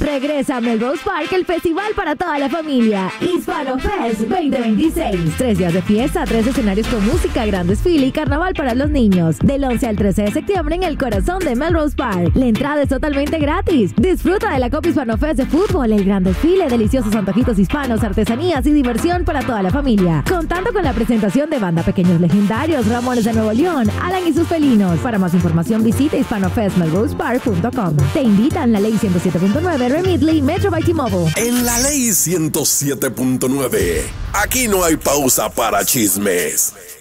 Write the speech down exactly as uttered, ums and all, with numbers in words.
Regresa a Melrose Park el festival para toda la familia. Hispano Fest veinte veintiséis. Tres días de fiesta, tres escenarios con música, gran desfile y carnaval para los niños. Del once al trece de septiembre en el corazón de Melrose Park. La entrada es totalmente gratis. Disfruta de la Copa Hispano Fest de fútbol, el gran desfile, deliciosos antojitos hispanos, artesanías y diversión para toda la familia. Contando con la presentación de banda Pequeños Legendarios, Ramones de Nuevo León, Alan y sus felinos. Para más información visita hispano fest melrose park punto com. Te invitan la Ley ciento siete punto nueve, Remitly, Metro by T-Mobile. En la Ley ciento siete punto nueve, aquí no hay pausa para chismes.